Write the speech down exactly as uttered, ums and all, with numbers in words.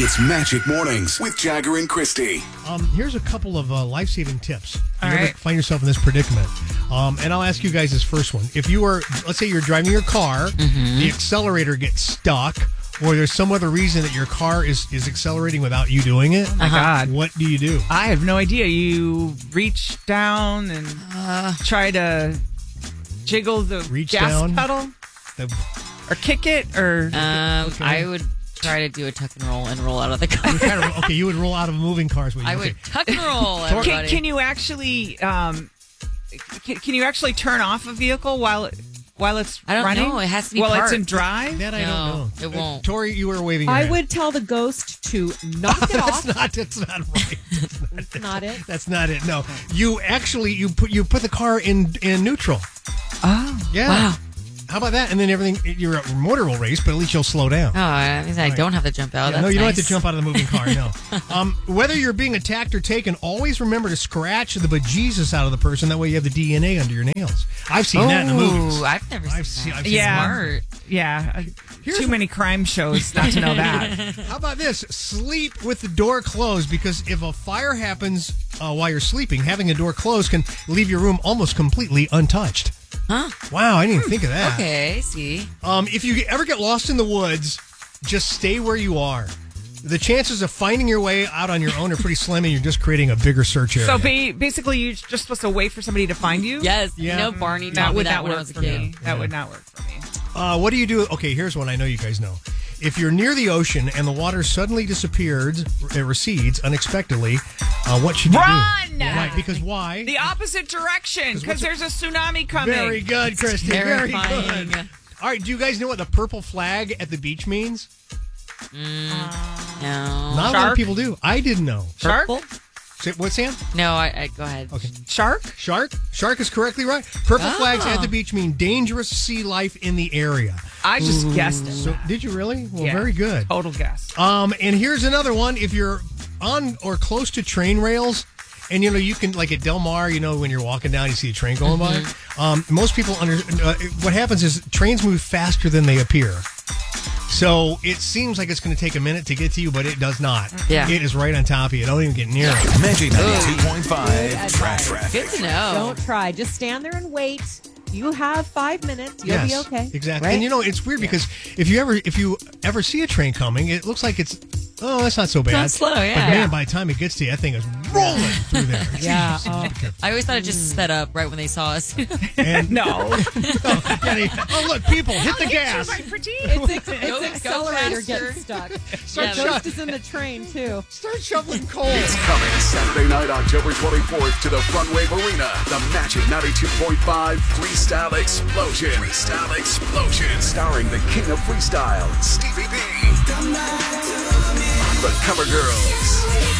It's Magic Mornings with Jagger and Christy. Um, here's a couple of uh, life-saving tips. All you ever right. find yourself in this predicament. Um, and I'll ask you guys this first one. If you are, let's say you're driving your car, Mm-hmm. the accelerator gets stuck, or there's some other reason that your car is, is accelerating without you doing it. Oh my God. What do you do? I have no idea. You reach down and Uh, try to jiggle the Reach gas down. pedal The- or kick it or Um, Okay. I would try to do a tuck and roll and roll out of the car. you kind of, okay, you would roll out of a moving car. is what you- I okay. would tuck and roll, can, everybody. can you actually um can, can you actually turn off a vehicle while it while it's I don't running? know. It has to be while it's parked. in drive. That I No, don't know. it won't. Uh, Tori, you were waving your I hand. would tell the ghost to knock it That's off. not. That's not right. That's not, That's not it. That's not it. No, you actually you put you put the car in in neutral. Oh. Yeah. Wow. How about that? And then everything, your motor will race, but at least you'll slow down. Oh, that means I don't have to jump out. Yeah, That's no, you don't nice. have to jump out of the moving car. No. um, whether you're being attacked or taken, always remember to scratch the bejesus out of the person. That way, you have the D N A under your nails. I've seen that in the movies. Ooh, I've never I've seen seen- that. I've seen Yeah. Smart. Yeah. uh, Here's Too what- many crime shows not to know that. How about this? Sleep with the door closed, because if a fire happens uh, while you're sleeping, having a door closed can leave your room almost completely untouched. Huh? Wow, I didn't even think of that. Okay, see. Um, if you ever get lost in the woods, just stay where you are. The chances of finding your way out on your own are pretty slim, and you're just creating a bigger search area. So ba- basically, you're just supposed to wait for somebody to find you? Yes. Yeah. You know, Barney That taught me would that not when I work was a for kid. me. That would not work for me. Uh, what do you do? Okay, here's one I know you guys know. If you're near the ocean and the water suddenly disappears, it recedes unexpectedly, uh, what should you Run! do? Right, because why? The opposite direction, because what's there's a tsunami coming. Very good, Christy. Very terrifying. good. All right, do you guys know what the purple flag at the beach means? No. Not a lot of Shark? people do. I didn't know. Shark? Purple? Say- What, Sam? No, I, I go ahead. Okay. Shark? Shark? Shark is correctly right. Purple Oh. flags at the beach mean dangerous sea life in the area. I just guessed it. So, did you really? Well, Yeah. very good. Total guess. Um, and here's another one. If you're on or close to train rails, and you know you can, like at Del Mar, you know when you're walking down, you see a train going by. Um, most people under uh, what happens is trains move faster than they appear. So it seems like it's going to take a minute to get to you, but it does not. Yeah. It is right on top of you. Don't even get near it. Magic ninety-two point five Good Track advice. Traffic. Good to know. Don't try. Just stand there and wait. You have five minutes. You'll yes, be okay. exactly. Right? And you know it's weird because if you ever if you ever see a train coming, it looks like it's oh that's not so bad. Not slow, yeah. But man, by the time it gets to you, that thing is rolling through there. Yeah. Jeez, Oh. be careful. I always thought it just sped up right when they saw us. And No. oh, yeah, they- oh, look, people, hit the gas. It's, ex- Go- it's go accelerator faster. gets stuck. Start, Yeah, sho- Ghost is in the train, too. start shoveling coal. It's coming Saturday night, October twenty-fourth to the Funwave Arena. The Magic ninety-two point five Freestyle Explosion. Freestyle Explosion. Starring the king of freestyle, Stevie B. The Cover Girls.